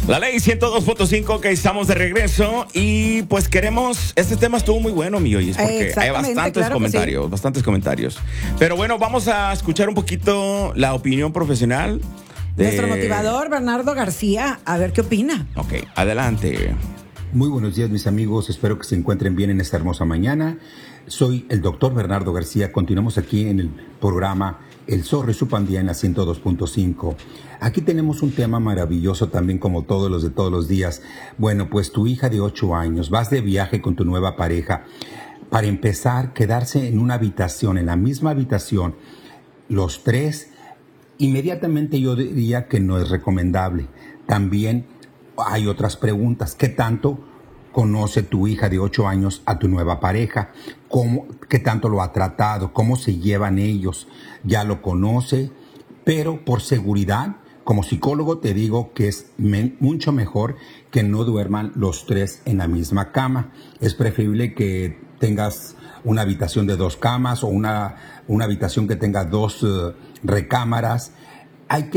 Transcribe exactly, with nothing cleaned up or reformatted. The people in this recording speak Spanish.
La ley ciento dos punto cinco, que estamos de regreso y pues queremos, este tema estuvo muy bueno, mi Oyes, porque hay bastantes claro comentarios, sí. bastantes comentarios. Pero bueno, vamos a escuchar un poquito la opinión profesional de nuestro motivador, Bernardo García, a ver qué opina. Ok, adelante. Muy buenos días, mis amigos, espero que se encuentren bien en esta hermosa mañana. Soy el doctor Bernardo García, continuamos aquí en el programa El Zorro y su Pandilla en la ciento dos punto cinco. Aquí tenemos un tema maravilloso también, como todos los de todos los días. Bueno, pues tu hija de ocho años, vas de viaje con tu nueva pareja. Para empezar, quedarse en una habitación, en la misma habitación, los tres, inmediatamente yo diría que no es recomendable. También hay otras preguntas. ¿Qué tanto conoce tu hija de ocho años a tu nueva pareja? ¿Cómo, qué tanto lo ha tratado? ¿Cómo se llevan ellos? ¿Ya lo conoce? Pero por seguridad, como psicólogo te digo que es me, mucho mejor que no duerman los tres en la misma cama. Es preferible que tengas una habitación de dos camas o una, una habitación que tenga dos uh, recámaras. Hay que